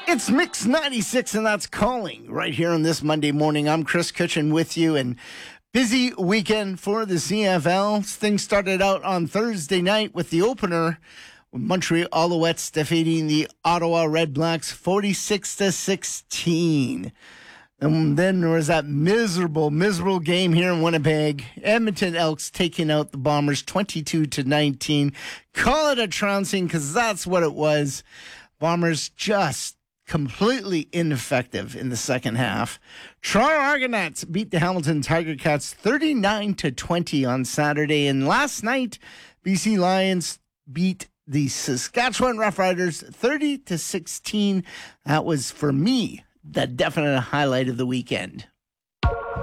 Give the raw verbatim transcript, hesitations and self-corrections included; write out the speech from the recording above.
It's Mix ninety-six, and that's calling right here on this Monday morning. I'm Chris Kitchen with you, and busy weekend for the C F L. Things started out on Thursday night with the opener, with Montreal Alouettes defeating the Ottawa Red Blacks forty-six to sixteen. And then there was that miserable, miserable game here in Winnipeg. Edmonton Elks taking out the Bombers twenty-two to nineteen. Call it a trouncing, because that's what it was. Bombers just completely ineffective in the second half. Toronto Argonauts beat the Hamilton Tiger Cats thirty-nine to twenty on Saturday. And last night, B C Lions beat the Saskatchewan Roughriders thirty to sixteen. That was, for me, the definite highlight of the weekend.